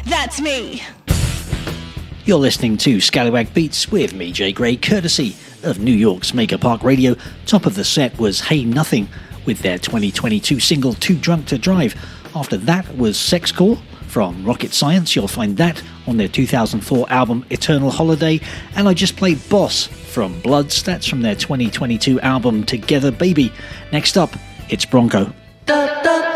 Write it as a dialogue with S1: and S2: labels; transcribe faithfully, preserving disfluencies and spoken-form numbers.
S1: That's me.
S2: You're listening to Scallywag Beats with me, Jay Gray, courtesy of New York's Mega Park Radio. Top of the set was Hey Nothing with their twenty twenty-two single Too Drunk to Drive. After that was Sex Core from Rocket Science. You'll find that on their two thousand four album Eternal Holiday. And I just played Boss from Bloods. That's from their twenty twenty-two album Together Baby. Next up, it's Bronco.
S3: Da, da.